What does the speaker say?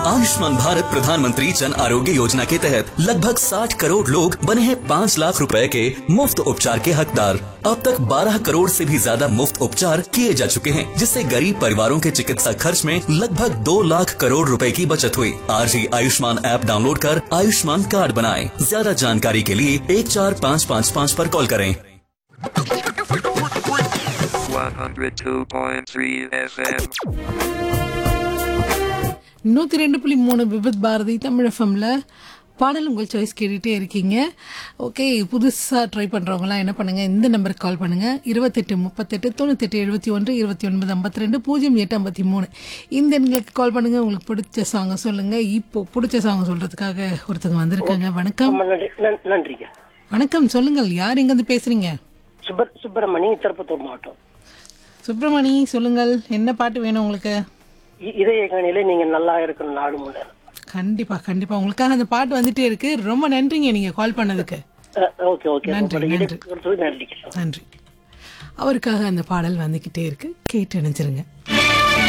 आयुष्मान भारत प्रधानमंत्री जन आरोग्य योजना के तहत लगभग 60 करोड़ लोग बने हैं 5 लाख रुपए के मुफ्त उपचार के हकदार। अब तक 12 करोड़ से भी ज्यादा मुफ्त उपचार किए जा चुके हैं, जिससे गरीब परिवारों के चिकित्सा खर्च में लगभग 2 लाख करोड़ रुपए की बचत हुई। आज ही आयुष्मान ऐप डाउनलोड कर आयुष्मान कार्ड बनाएं। ज्यादा जानकारी के लिए 14555 पर कॉल करें। 102.3 FM. 102.3 விபத் பாரதி தமிழ் எஃப்எம்ல பாடல் உங்கள் சாய்ஸ் கேட்டுகிட்டே இருக்கீங்க. ஓகே, புதுசாக ட்ரை பண்ணுறவங்களாம் என்ன பண்ணுங்கள், இந்த நம்பருக்கு கால் பண்ணுங்கள். 28 38 98 71 29 52 08 53 இந்த எண்களுக்கு கால் பண்ணுங்கள். உங்களுக்கு பிடிச்ச சாங்கை சொல்லுங்கள். இப்போ பிடிச்ச சாங்கை சொல்கிறதுக்காக ஒருத்தவங்க வந்திருக்காங்க. வணக்கம். நன்றிங்க. வணக்கம், சொல்லுங்கள். யார் எங்கேருந்து பேசுகிறீங்க? சுப்பிரமணி, திருப்பத்தூர் மாவட்டம். சுப்பிரமணி, சொல்லுங்கள். என்ன பாட்டு வேணும் உங்களுக்கு? இதய கணியில நீங்க நல்லா இருக்கணும் நாடு முன்னே. கண்டிப்பா கண்டிப்பா உங்களுக்காக அந்த பாட்டு வந்துட்டே இருக்கு. ரொம்ப நன்றிங்க நீங்க கால் பண்ணதுக்கு. ஓகே ஓகே, நன்றி. நன்றி. அவருக்காக அந்த பாடல் வந்துகிட்டே இருக்கு, கேட்டு நினைச்சிருங்க.